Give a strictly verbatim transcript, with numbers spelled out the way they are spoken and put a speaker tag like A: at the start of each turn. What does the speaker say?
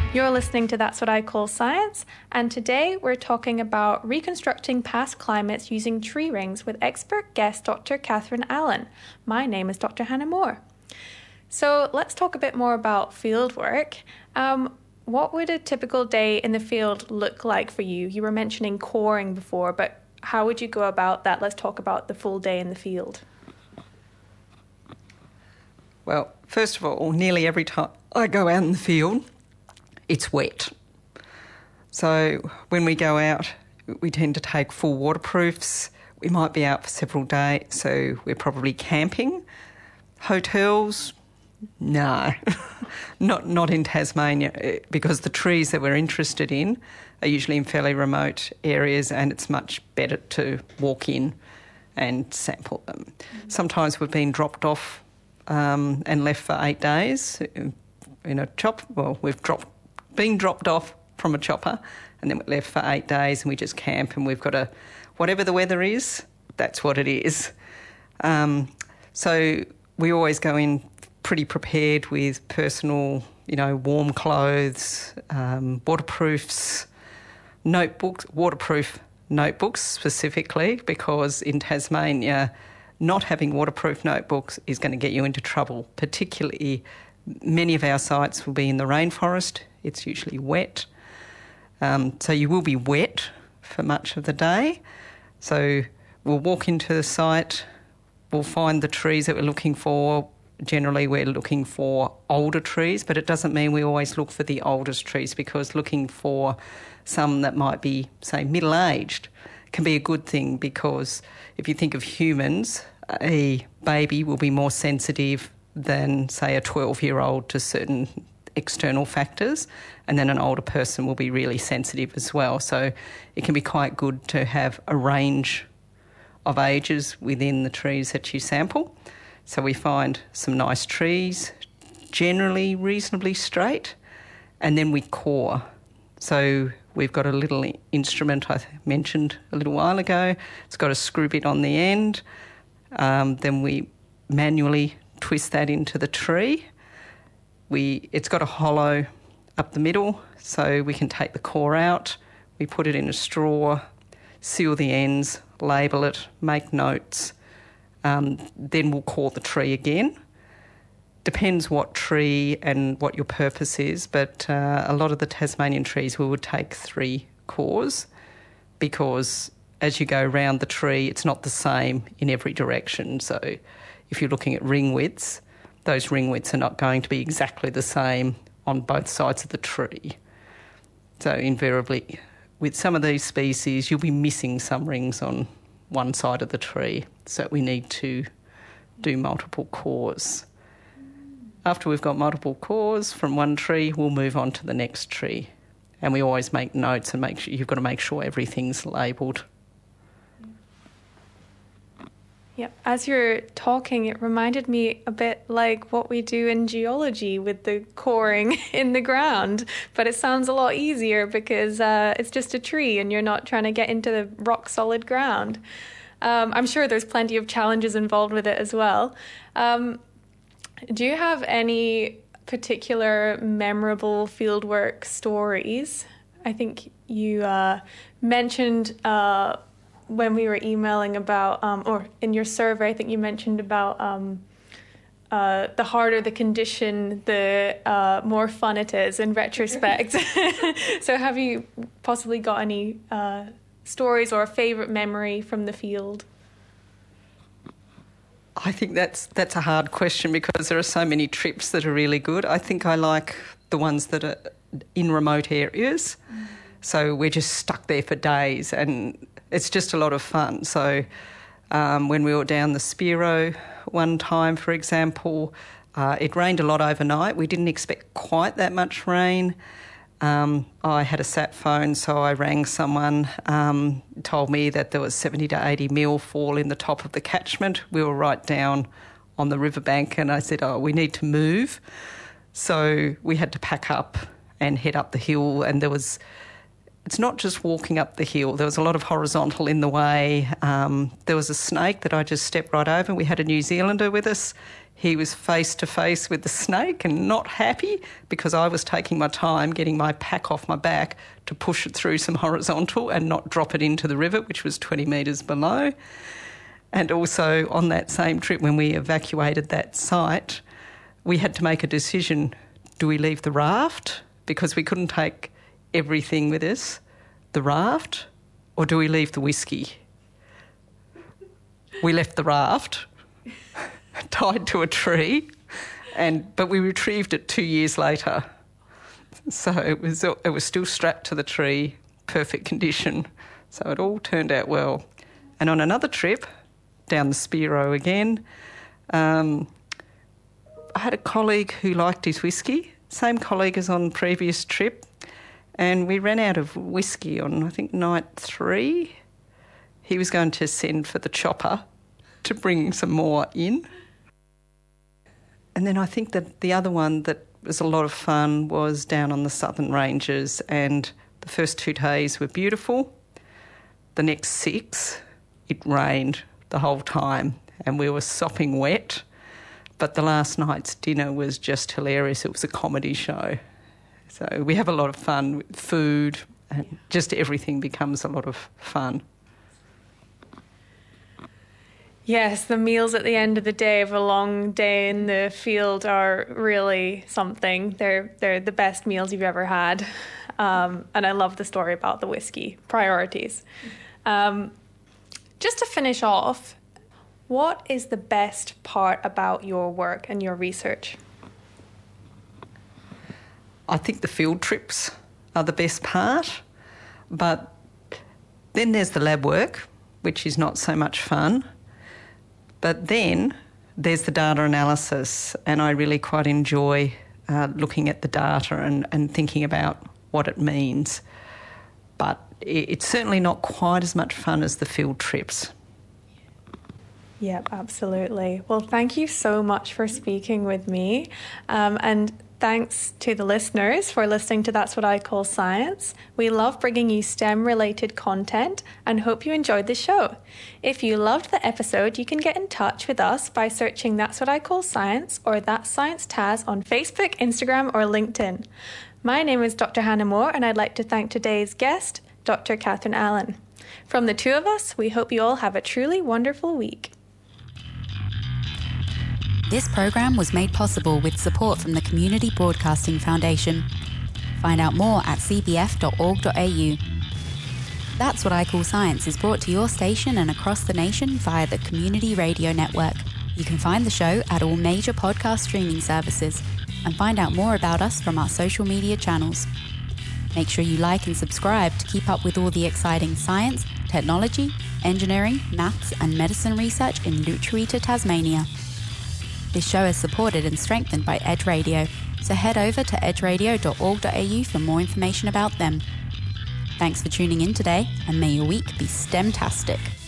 A: You're listening to That's What I Call Science, and today we're talking about reconstructing past climates using tree rings with expert guest Doctor Catherine Allen. My name is Doctor Hannah Moore. So let's talk a bit more about field work. Um, what would a typical day in the field look like for you? You were mentioning coring before, but how would you go about that? Let's talk about the full day in the field.
B: Well, first of all, nearly every time I go out in the field, it's wet. So when we go out, we tend to take full waterproofs. We might be out for several days, so we're probably camping. Hotels, no, not not in Tasmania, because the trees that we're interested in are usually in fairly remote areas, and it's much better to walk in and sample them. Mm-hmm. Sometimes we've been dropped off um, and left for eight days in a chop. Well, we've dropped. Being dropped off from a chopper, and then we're left for eight days and we just camp, and we've got a, whatever the weather is, that's what it is. Um, so we always go in pretty prepared with personal, you know, warm clothes, um, waterproofs, notebooks, waterproof notebooks specifically, because in Tasmania, not having waterproof notebooks is going to get you into trouble. Particularly, many of our sites will be in the rainforest. It's usually wet. Um, so you will be wet for much of the day. So we'll walk into the site, we'll find the trees that we're looking for. Generally we're looking for older trees, but it doesn't mean we always look for the oldest trees, because looking for some that might be, say, middle-aged can be a good thing, because if you think of humans, a baby will be more sensitive than, say, a twelve-year-old to certain external factors, and then an older person will be really sensitive as well. So it can be quite good to have a range of ages within the trees that you sample. So we find some nice trees, generally reasonably straight, and then we core. So we've got a little instrument I mentioned a little while ago. It's got a screw bit on the end. Um, then we manually twist that into the tree. We, it's got a hollow up the middle, so we can take the core out. We put it in a straw, seal the ends, label it, make notes. Um, then we'll core the tree again. Depends what tree and what your purpose is, but uh, a lot of the Tasmanian trees we would take three cores, because as you go round the tree, it's not the same in every direction. So if you're looking at ring widths, those ring widths are not going to be exactly the same on both sides of the tree. So invariably, with some of these species, you'll be missing some rings on one side of the tree, so we need to do multiple cores. After we've got multiple cores from one tree, we'll move on to the next tree. And we always make notes and make sure, you've got to make sure everything's labelled.
A: Yeah, as you're talking, it reminded me a bit like what we do in geology with the coring in the ground, but it sounds a lot easier because uh, it's just a tree and you're not trying to get into the rock solid ground. Um, I'm sure there's plenty of challenges involved with it as well. Um, do you have any particular memorable fieldwork stories? I think you uh, mentioned uh, when we were emailing about, um, or in your survey, I think you mentioned about um, uh, the harder the condition, the uh, more fun it is in retrospect. So have you possibly got any uh, stories or a favourite memory from the field?
B: I think that's that's a hard question, because there are so many trips that are really good. I think I like the ones that are in remote areas. Mm. So we're just stuck there for days and it's just a lot of fun. So um, when we were down the Spiro one time, for example, uh, it rained a lot overnight. We didn't expect quite that much rain. Um, I had a sat phone, so I rang someone, um, told me that there was seventy to eighty mil fall in the top of the catchment. We were right down on the riverbank, and I said, oh, we need to move. So we had to pack up and head up the hill, and there was, it's not just walking up the hill, there was a lot of horizontal in the way. Um, there was a snake that I just stepped right over. We had a New Zealander with us. He was face to face with the snake and not happy because I was taking my time getting my pack off my back to push it through some horizontal and not drop it into the river, which was twenty metres below. And also on that same trip when we evacuated that site, we had to make a decision. Do we leave the raft because we couldn't take everything with us, the raft, or do we leave the whiskey? We left the raft, tied to a tree, and but we retrieved it two years later. So it was it was still strapped to the tree, perfect condition. So it all turned out well. And on another trip, down the Spiro again, um, I had a colleague who liked his whiskey, same colleague as on the previous trip, and we ran out of whiskey on, I think, night three. He was going to send for the chopper to bring some more in. And then I think that the other one that was a lot of fun was down on the Southern Ranges, and the first two days were beautiful. The next six, it rained the whole time and we were sopping wet. But the last night's dinner was just hilarious. It was a comedy show. So we have a lot of fun with food, and just everything becomes a lot of fun.
A: Yes, the meals at the end of the day of a long day in the field are really something. They're they're the best meals you've ever had. Um, and I love the story about the whiskey. Priorities. Um, just to finish off, what is the best part about your work and your research?
B: I think the field trips are the best part, but then there's the lab work, which is not so much fun. But then there's the data analysis, and I really quite enjoy uh, looking at the data and, and thinking about what it means. But it's certainly not quite as much fun as the field trips.
A: Yep, absolutely. Well, thank you so much for speaking with me. Um, and thanks to the listeners for listening to That's What I Call Science. We love bringing you STEM-related content and hope you enjoyed the show. If you loved the episode, you can get in touch with us by searching That's What I Call Science or That's Science Taz on Facebook, Instagram, or LinkedIn. My name is Doctor Hannah Moore, and I'd like to thank today's guest, Doctor Catherine Allen. From the two of us, we hope you all have a truly wonderful week.
C: This program was made possible with support from the Community Broadcasting Foundation. Find out more at c b f dot org dot a u. That's What I Call Science is brought to your station and across the nation via the Community Radio Network. You can find the show at all major podcast streaming services and find out more about us from our social media channels. Make sure you like and subscribe to keep up with all the exciting science, technology, engineering, maths and medicine research in Lutruwita, Tasmania. This show is supported and strengthened by Edge Radio, so head over to edge radio dot org dot a u for more information about them. Thanks for tuning in today, and may your week be STEM-tastic.